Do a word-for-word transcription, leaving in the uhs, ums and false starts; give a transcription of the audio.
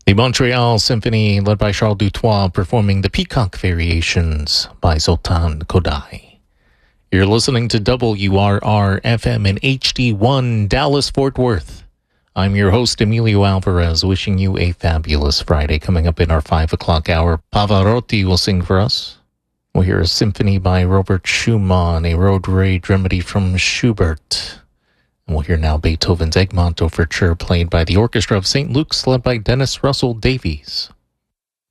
The Montreal Symphony, led by Charles Dutoit, performing the Peacock Variations by Zoltan Kodály. You're listening to W R R F M in H D one, Dallas-Fort Worth. I'm your host, Emilio Alvarez, wishing you a fabulous Friday. Coming up in our five o'clock hour, Pavarotti will sing for us. We'll hear a symphony by Robert Schumann, a road rage remedy from Schubert. And we'll hear now Beethoven's Egmont Overture, played by the Orchestra of Saint Luke's, led by Dennis Russell Davies.